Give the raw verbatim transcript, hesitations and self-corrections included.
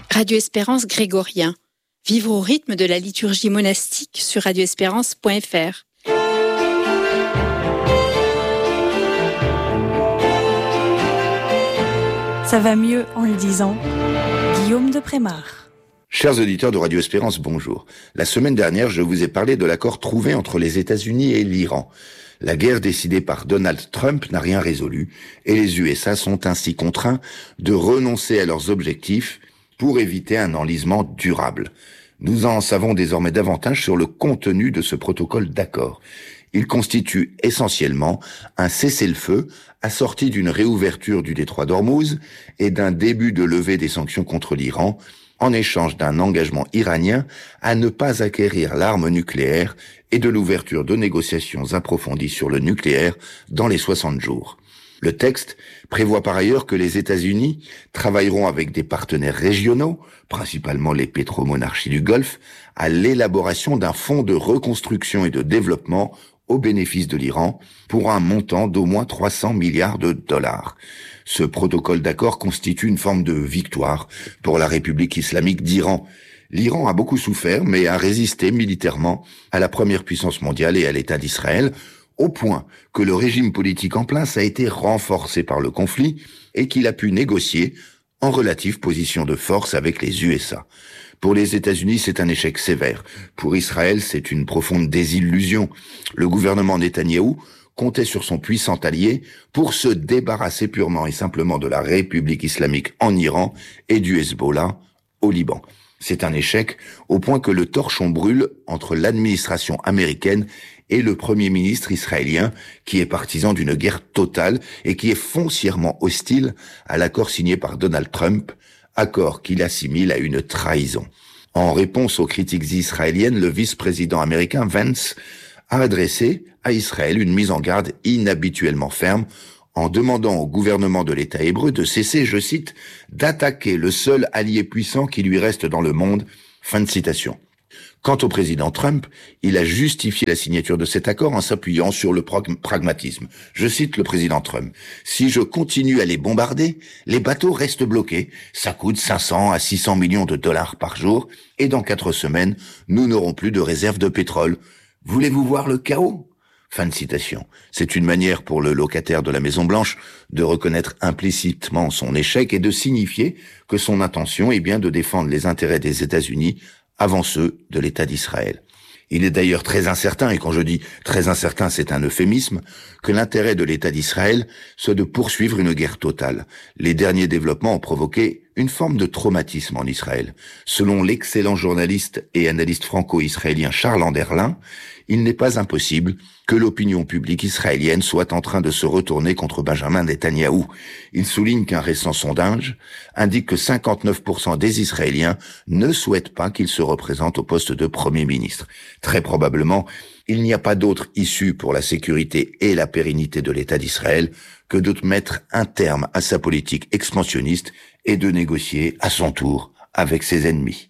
Radio Espérance grégorien. Vivre au rythme de la liturgie monastique sur radio espérance point f r. Ça va mieux en le disant. Guillaume de Prémar. Chers auditeurs de Radio Espérance, bonjour. La semaine dernière, je vous ai parlé de l'accord trouvé entre les États-Unis et l'Iran. La guerre décidée par Donald Trump n'a rien résolu et les U S A sont ainsi contraints de renoncer à leurs objectifs pour éviter un enlisement durable. Nous en savons désormais davantage sur le contenu de ce protocole d'accord. Il constitue essentiellement un cessez-le-feu assorti d'une réouverture du détroit d'Ormuz et d'un début de levée des sanctions contre l'Iran, en échange d'un engagement iranien à ne pas acquérir l'arme nucléaire et de l'ouverture de négociations approfondies sur le nucléaire dans les soixante jours. Le texte prévoit par ailleurs que les États-Unis travailleront avec des partenaires régionaux, principalement les pétromonarchies du Golfe, à l'élaboration d'un fonds de reconstruction et de développement au bénéfice de l'Iran pour un montant d'au moins trois cents milliards de dollars. Ce protocole d'accord constitue une forme de victoire pour la République islamique d'Iran. L'Iran a beaucoup souffert, mais a résisté militairement à la première puissance mondiale et à l'État d'Israël, au point que le régime politique en place a été renforcé par le conflit et qu'il a pu négocier en relative position de force avec les U S A. Pour les États-Unis, c'est un échec sévère. Pour Israël, c'est une profonde désillusion. Le gouvernement Netanyahou comptait sur son puissant allié pour se débarrasser purement et simplement de la République islamique en Iran et du Hezbollah au Liban. C'est un échec au point que le torchon brûle entre l'administration américaine et le Premier ministre israélien, qui est partisan d'une guerre totale et qui est foncièrement hostile à l'accord signé par Donald Trump, accord qu'il assimile à une trahison. En réponse aux critiques israéliennes, le vice-président américain Vance a adressé à Israël une mise en garde inhabituellement ferme en demandant au gouvernement de l'État hébreu de cesser, je cite, « d'attaquer le seul allié puissant qui lui reste dans le monde ». Fin de citation. Quant au président Trump, il a justifié la signature de cet accord en s'appuyant sur le pragmatisme. Je cite le président Trump. « Si je continue à les bombarder, les bateaux restent bloqués. Ça coûte cinq cents à six cents millions de dollars par jour et dans quatre semaines, nous n'aurons plus de réserve de pétrole. Voulez-vous voir le chaos ?» Fin de citation. C'est une manière pour le locataire de la Maison-Blanche de reconnaître implicitement son échec et de signifier que son intention est bien de défendre les intérêts des États-Unis avant ceux de l'État d'Israël. Il est d'ailleurs très incertain, et quand je dis très incertain, c'est un euphémisme, que l'intérêt de l'État d'Israël soit de poursuivre une guerre totale. Les derniers développements ont provoqué une forme de traumatisme en Israël. Selon l'excellent journaliste et analyste franco-israélien Charles Anderlin, il n'est pas impossible que l'opinion publique israélienne soit en train de se retourner contre Benjamin Netanyahou. Il souligne qu'un récent sondage indique que cinquante-neuf pour cent des Israéliens ne souhaitent pas qu'il se représente au poste de Premier ministre. Très probablement, il n'y a pas d'autre issue pour la sécurité et la pérennité de l'État d'Israël que de mettre un terme à sa politique expansionniste et de négocier à son tour avec ses ennemis.